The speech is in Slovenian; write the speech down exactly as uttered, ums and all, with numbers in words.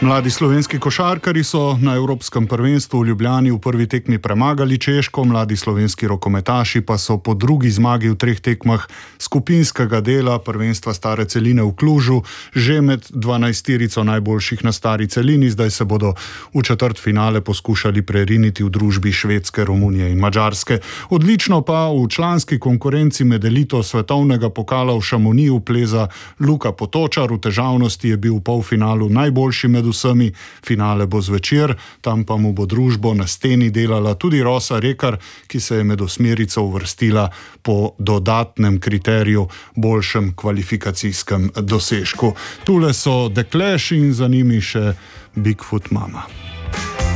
Mladi slovenski košarkarji so na Evropskem prvenstvu v Ljubljani v prvi tekmi premagali Češko, mladi slovenski rokometaši pa so po drugi zmagi v treh tekmah skupinskega dela prvenstva stare celine v Klužu že med dvanajsterico najboljših na stari celini. Zdaj se bodo v četrtfinale poskušali preriniti v družbi Švedske, Romunije in Madžarske. Odlično pa v članski konkurenci med elito svetovnega pokala v Šamoniju pleza Luka Potočar. V težavnosti je bil v polfinalu najboljši med vsemi, finale bo zvečer, tam pa mu bo družbo na steni delala tudi Rosa Rekar, ki se je med osmerico uvrstila po dodatnem kriteriju, boljšem kvalifikacijskem dosežku. Tule so The Clash in za njimi še Bigfoot Mama.